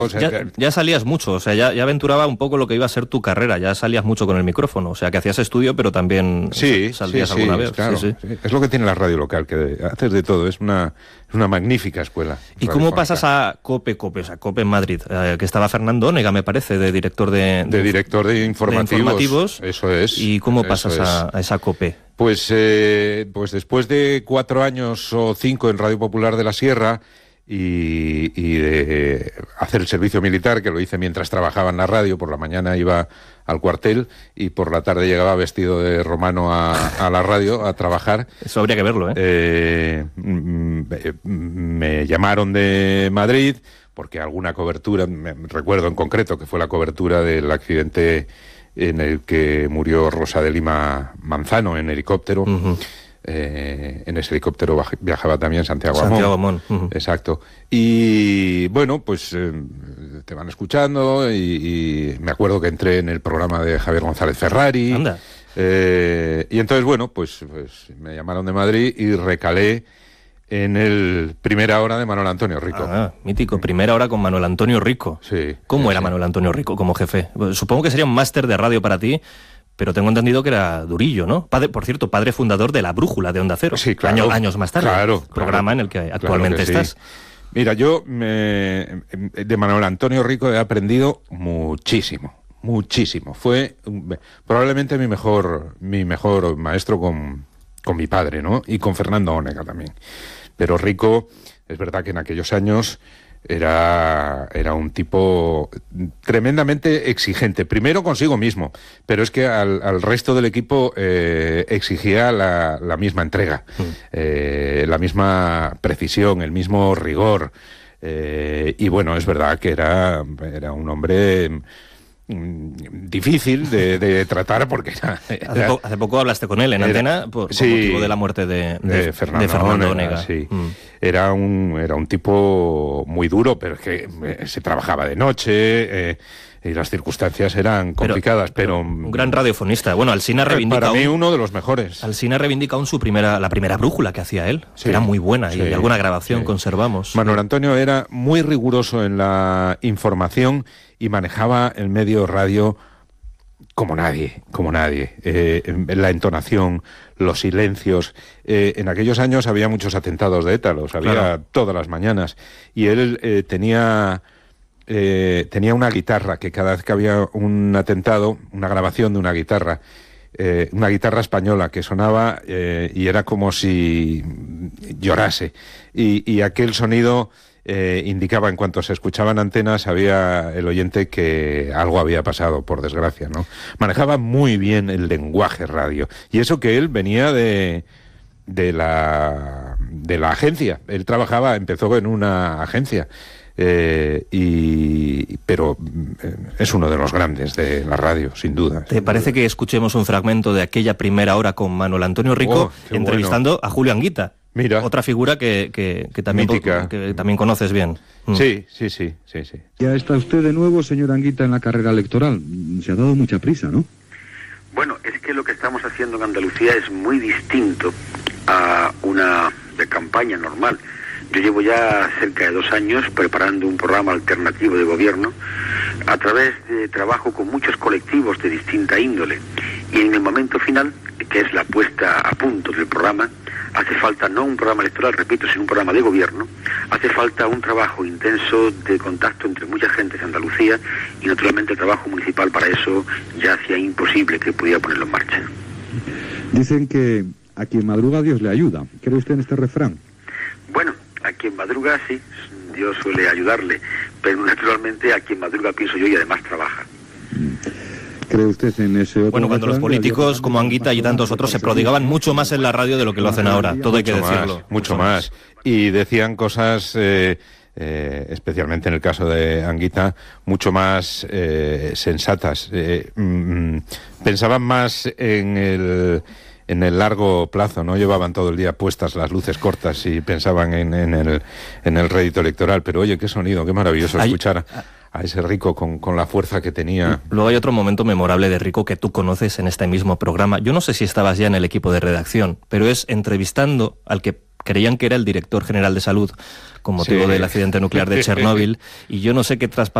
O sea, ya salías mucho, o sea, ya aventuraba un poco lo que iba a ser tu carrera, ya salías mucho con el micrófono, o sea, que hacías estudio, pero también saldrías alguna vez. Claro, sí. Es lo que tiene la radio local, que haces de todo, es una magnífica escuela. ¿Y cómo pasas a COPE, o sea, COPE en Madrid? Que estaba Fernando Ónega, me parece, de director de director de informativos. Eso es. ¿Y cómo pasas a esa COPE? Pues después de 4 años o 5 en Radio Popular de la Sierra, y de hacer el servicio militar, que lo hice mientras trabajaba en la radio. Por la mañana iba al cuartel y por la tarde llegaba vestido de romano a la radio a trabajar. Eso habría que verlo, me llamaron de Madrid porque alguna cobertura, recuerdo en concreto que fue la cobertura del accidente en el que murió Rosa de Lima Manzano en helicóptero. Uh-huh. En ese helicóptero viajaba también Santiago Amón. Uh-huh. Exacto. Y bueno, pues te van escuchando y me acuerdo que entré en el programa de Javier González Ferrari. Anda. Y entonces, bueno, pues me llamaron de Madrid y recalé en el Primera Hora de Manuel Antonio Rico. Ah, mítico, Primera Hora con Manuel Antonio Rico. Sí. ¿Cómo era Manuel Antonio Rico como jefe? Supongo que sería un máster de radio para ti, pero tengo entendido que era durillo, ¿no? Por cierto, padre fundador de La Brújula de Onda Cero. Sí, claro. Años más tarde. Claro. Programa en el que actualmente estás. Sí. Mira, yo de Manuel Antonio Rico he aprendido muchísimo. Fue probablemente mi mejor maestro con mi padre, ¿no? Y con Fernando Ónega también. Pero Rico, es verdad que en aquellos años era un tipo tremendamente exigente, primero consigo mismo, pero es que al resto del equipo exigía la misma entrega, la misma precisión, el mismo rigor, y bueno, es verdad que era un hombre difícil de tratar porque hace poco hablaste con él en antena por motivo de la muerte de Fernando Ónega. Sí. Era un tipo muy duro, pero es que se trabajaba de noche y las circunstancias eran complicadas, pero un gran radiofonista. Bueno, Alsina reivindica para mí uno de los mejores. Alsina reivindica aún la primera brújula que hacía él, que era muy buena, y alguna grabación conservamos. Manuel Antonio era muy riguroso en la información y manejaba el medio radio como nadie. La entonación, los silencios. En aquellos años había muchos atentados de ETA, los había todas las mañanas, y él tenía una guitarra que cada vez que había un atentado, una grabación de una guitarra española que sonaba y era como si llorase, y aquel sonido indicaba, en cuanto se escuchaban antenas, sabía el oyente que algo había pasado, por desgracia, ¿no? Manejaba muy bien el lenguaje radio, y eso que él venía de la agencia. Él empezó en una agencia, pero es uno de los grandes de la radio, sin duda. ¿Te parece que escuchemos un fragmento de aquella Primera Hora con Manuel Antonio Rico entrevistando a Julio Anguita? Mira. Otra figura que también conoces bien. Sí. Ya está usted de nuevo, señor Anguita, en la carrera electoral. Se ha dado mucha prisa, ¿no? Bueno, es que lo que estamos haciendo en Andalucía es muy distinto a una de campaña normal. Yo llevo ya cerca de 2 años preparando un programa alternativo de gobierno a través de trabajo con muchos colectivos de distinta índole. Y en el momento final, que es la puesta a punto del programa, hace falta no un programa electoral, repito, sino un programa de gobierno. Hace falta un trabajo intenso de contacto entre mucha gente de Andalucía, y naturalmente el trabajo municipal para eso ya hacía imposible que pudiera ponerlo en marcha. Dicen que a quien madruga Dios le ayuda. ¿Cree usted en este refrán? Bueno, a quien madruga sí, Dios suele ayudarle, pero naturalmente a quien madruga pienso yo y además trabaja. ¿Cree usted en ese otro Bueno, cuando los políticos como Anguita y tantos otros se prodigaban mucho más en la radio de lo que lo hacen ahora, todo hay que decirlo. Mucho más. Y decían cosas, especialmente en el caso de Anguita, mucho más sensatas. Pensaban más en el largo plazo, no llevaban todo el día puestas las luces cortas y pensaban en el rédito electoral. Pero oye, qué sonido, qué maravilloso escuchar a ese Rico con la fuerza que tenía. Luego hay otro momento memorable de Rico que tú conoces en este mismo programa. Yo no sé si estabas ya en el equipo de redacción, pero es entrevistando al que creían que era el director general de salud con motivo del accidente nuclear de Chernóbil, y yo no sé qué